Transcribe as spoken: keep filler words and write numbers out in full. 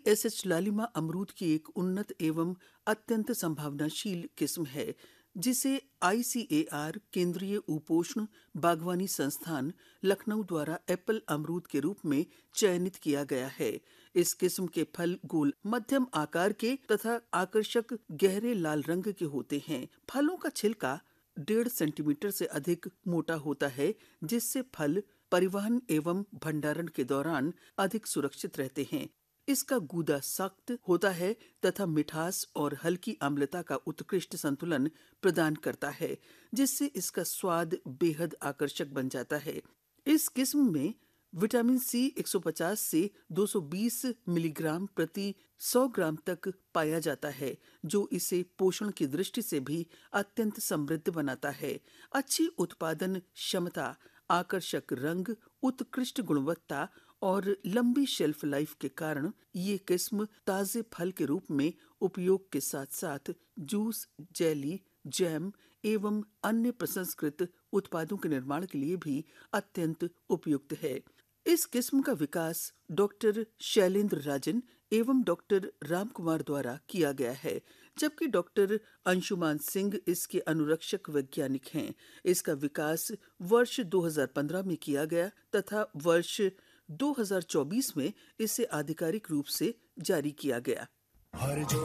S H लालिमा अमरूद की एक उन्नत एवं अत्यंत संभावनाशील किस्म है जिसे आई सी ए आर केंद्रीय उपोष्ण बागवानी संस्थान लखनऊ द्वारा एप्पल अमरूद के रूप में चयनित किया गया है। इस किस्म के फल गोल मध्यम आकार के तथा आकर्षक गहरे लाल रंग के होते हैं। फलों का छिलका डेढ़ सेंटीमीटर से अधिक मोटा होता है, जिससे फल परिवहन एवं भंडारण के दौरान अधिक सुरक्षित रहते हैं। इसका गूदा सख्त होता है तथा मिठास और हल्की अम्लता का उत्कृष्ट संतुलन प्रदान करता है, जिससे इसका स्वाद बेहद आकर्षक बन जाता है। इस किस्म में विटामिन सी एक सौ पचास से दो सौ बीस मिलीग्राम प्रति सौ ग्राम तक पाया जाता है, जो इसे पोषण की दृष्टि से भी अत्यंत समृद्ध बनाता है। अच्छी उत्पादन क्षमता, आकर्षक रंग, उत्कृष्ट गुणवत्ता और लंबी शेल्फ लाइफ के कारण ये किस्म ताजे फल के रूप में उपयोग के साथ साथ जूस, जेली, जैम एवं अन्य प्रसंस्कृत उत्पादों के निर्माण के लिए भी अत्यंत उपयुक्त है। इस किस्म का विकास डॉक्टर शैलेंद्र राजन एवं डॉक्टर राम कुमार द्वारा किया गया है, जबकि डॉक्टर अंशुमान सिंह इसके अनुरक्षक वैज्ञानिक हैं। इसका विकास वर्ष दो हज़ार पंद्रह में किया गया तथा वर्ष दो हज़ार चौबीस में इसे आधिकारिक रूप से जारी किया गया। हर जो